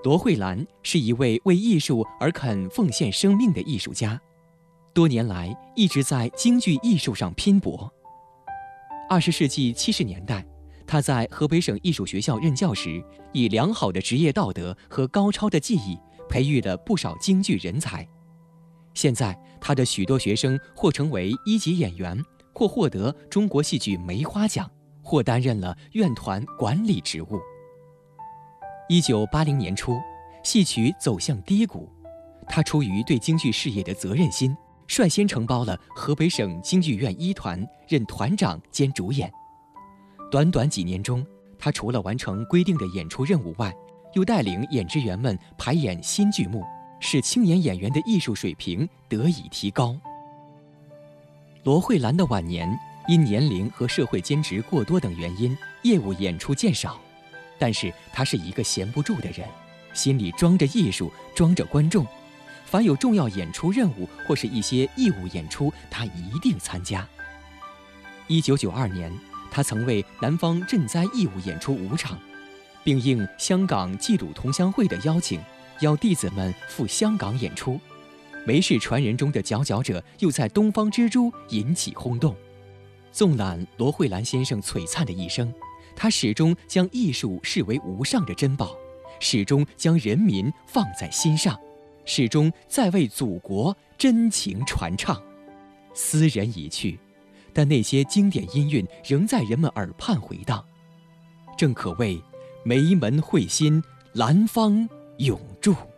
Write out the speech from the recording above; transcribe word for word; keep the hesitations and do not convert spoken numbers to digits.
罗慧兰是一位为艺术而肯奉献生命的艺术家，多年来一直在京剧艺术上拼搏。二十世纪七十年代，他在河北省艺术学校任教时，以良好的职业道德和高超的技艺，培育了不少京剧人才。现在，他的许多学生或成为一级演员，或获得中国戏剧梅花奖，或担任了院团管理职务。一九八零年初，戏曲走向低谷，他出于对京剧事业的责任心，率先承包了河北省京剧院一团，任团长兼主演。短短几年中，他除了完成规定的演出任务外，又带领演职员们排演新剧目，使青年演员的艺术水平得以提高。罗慧兰的晚年因年龄和社会兼职过多等原因，业务演出渐少，但是他是一个闲不住的人，心里装着艺术，装着观众。凡有重要演出任务或是一些义务演出，他一定参加。一九九二年，他曾为南方赈灾义务演出五场，并应香港冀鲁同乡会的邀请，邀弟子们赴香港演出。梅氏传人中的佼佼者又在东方之珠引起轰动。纵览罗慧兰先生璀璨的一生，他始终将艺术视为无上的珍宝，始终将人民放在心上，始终在为祖国真情传唱。斯人已去，但那些经典音韵仍在人们耳畔回荡，正可谓梅门慧心，兰芳永驻。